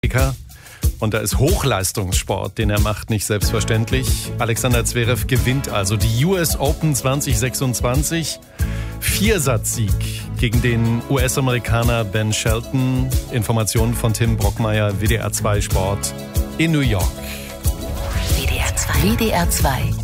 Und da ist Hochleistungssport, den er macht, nicht selbstverständlich. Alexander Zverev gewinnt also die US Open 2026. Viersatzsieg gegen den US-Amerikaner Ben Shelton. Informationen von Tim Brockmeier, WDR 2 Sport in New York. WDR 2